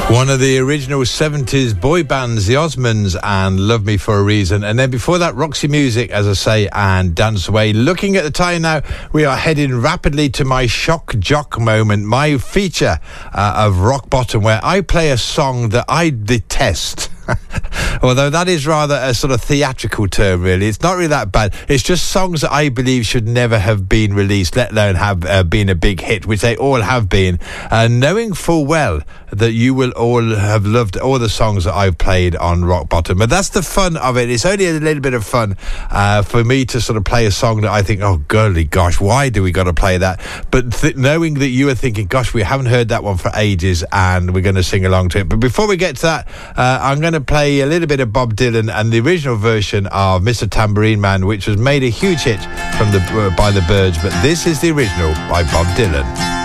One of the original 70s boy bands, the Osmonds, and Love Me For A Reason. And then before that, Roxy Music, as I say, and Dance Away. Looking at the time now, we are heading rapidly to my shock jock moment, my feature of Rock Bottom, where I play a song that I detest. Although that is rather a sort of theatrical term, really. It's not really that bad. It's just songs that I believe should never have been released, let alone have been a big hit, which they all have been. Knowing full well that you will all have loved all the songs that I've played on Rock Bottom. But that's the fun of it. It's only a little bit of fun for me to sort of play a song that I think, oh, golly gosh, why do we got to play that? But knowing that you are thinking, gosh, we haven't heard that one for ages, and we're going to sing along to it. But before we get to that, I'm going to play a little bit of Bob Dylan and the original version of Mr. Tambourine Man, which was made a huge hit by the Byrds, but this is the original by Bob Dylan.